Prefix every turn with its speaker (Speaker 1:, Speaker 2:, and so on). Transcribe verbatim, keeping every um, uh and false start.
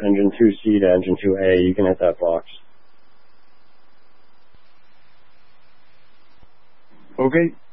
Speaker 1: engine two C to engine two A, you can hit that box.
Speaker 2: Okay.